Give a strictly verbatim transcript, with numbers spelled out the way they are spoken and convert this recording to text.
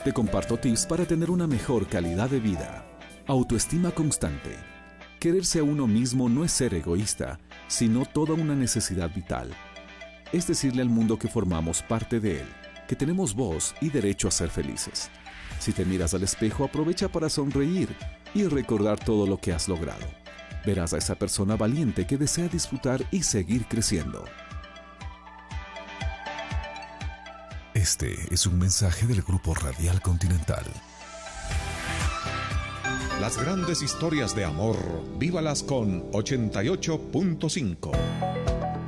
Te comparto tips para tener una mejor calidad de vida. Autoestima constante. Quererse a uno mismo no es ser egoísta, sino toda una necesidad vital. Es decirle al mundo que formamos parte de él, que tenemos voz y derecho a ser felices. Si te miras al espejo, aprovecha para sonreír y recordar todo lo que has logrado. Verás a esa persona valiente que desea disfrutar y seguir creciendo. Este es un mensaje del Grupo Radial Continental. Las grandes historias de amor, vívalas con ochenta y ocho punto cinco.